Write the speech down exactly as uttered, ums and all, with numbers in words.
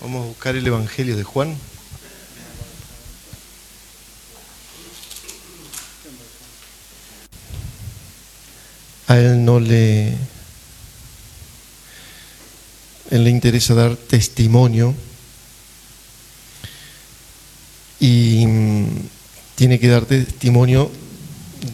Vamos a buscar el Evangelio de Juan. A él no le, él le interesa dar testimonio y tiene que dar testimonio